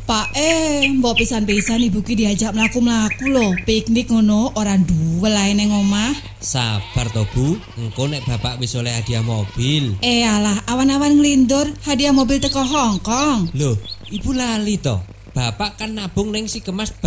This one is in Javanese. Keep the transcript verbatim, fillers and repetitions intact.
Bapak eh mbok pisan-pisan ibu ki diajak mlaku-mlaku lho, piknik ngono ora duwe lae ning omah. Sabar to Bu, engko nek bapak wis oleh hadiah mobil. Eh alah, awan-awan nglindur hadiah mobil teko Hongkong. Loh, ibu lali to. Bapak kan nabung ning si kemas